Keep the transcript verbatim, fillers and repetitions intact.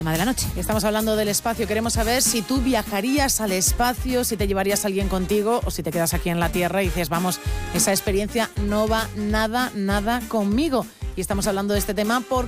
De la noche. Estamos hablando del espacio. Queremos saber si tú viajarías al espacio, si te llevarías a alguien contigo o si te quedas aquí en la Tierra y dices, vamos, esa experiencia no va nada, nada conmigo. Y estamos hablando de este tema porque